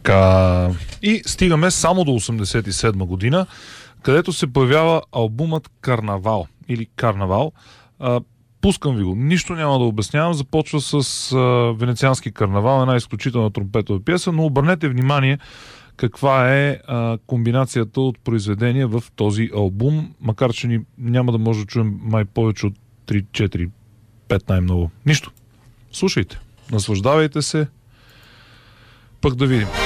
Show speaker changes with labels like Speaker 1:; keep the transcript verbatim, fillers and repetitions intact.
Speaker 1: Така. И стигаме само до осемдесет и седма година, където се появява албумът Карнавал или Карнавал. А, пускам ви го. Нищо няма да обяснявам. Започва с а, Венециански карнавал, една изключителна тромпетова пиеса, но обърнете внимание каква е а, комбинацията от произведения в този албум, макар че ни няма да може да чуем май повече от три, четири, пет най-много. Нищо. Слушайте. Наслаждавайте се. Пък да видим.